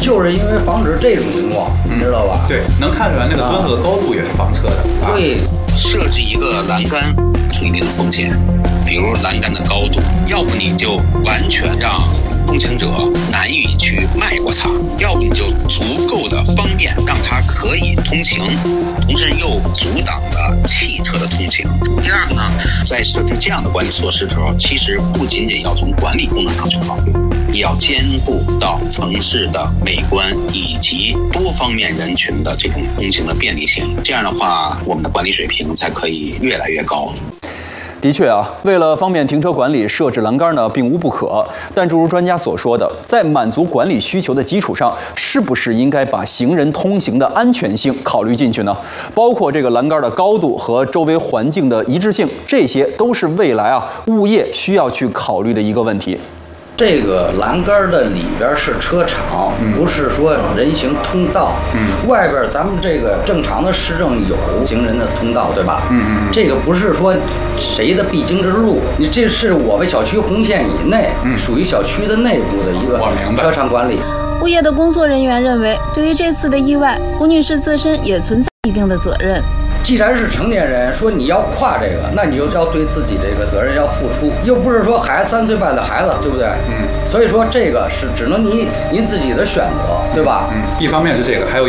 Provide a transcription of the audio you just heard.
就是因为防止这种情况，你知道吧？ 对，能看出来那个墩子的高度也是防车的。 对， 设计一个栏杆有一定的风险，比如栏杆的高度，要不你就完全让通行者难以去迈过它，要不你就足够的方便让它可以通行，同时又阻挡了汽车的通行。第二个呢，在设定这样的管理措施的时候，其实不仅仅要从管理功能上去考虑，也要兼顾到城市的美观以及多方面人群的这种通行的便利性。这样的话，我们的管理水平才可以越来越高。 的确啊，为了方便停车管理，设置栏杆呢并无不可。但正如专家所说的，在满足管理需求的基础上，是不是应该把行人通行的安全性考虑进去呢？包括这个栏杆的高度和周围环境的一致性，这些都是未来物业需要去考虑的一个问题。 这个栏杆的里边是车场，不是说人行通道。外边咱们这个正常的市政有行人的通道，对吧？这个不是说谁的必经之路，你这是我们小区红线以内，属于小区的内部的一个车场管理。 物业的工作人员认为，对于这次的意外，胡女士自身也存在一定的责任。 既然是成年人，说你要跨这个，那你就要对自己这个责任要付出，又不是说3岁半的孩子，对不对？所以说这个是只能您自己的选择，对吧？ 一方面是这个，还有